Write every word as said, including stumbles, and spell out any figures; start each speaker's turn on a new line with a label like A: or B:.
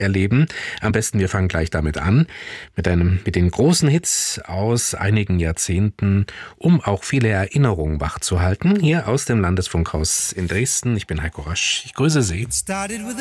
A: erleben. Am besten, wir fangen gleich damit an, mit einem, mit den großen Hits aus einigen Jahrzehnten, um auch viele Erinnerungen wachzuhalten. Hier aus dem Landesfunkhaus in Dresden. Ich bin Heiko Rasch. Ich grüße Sie.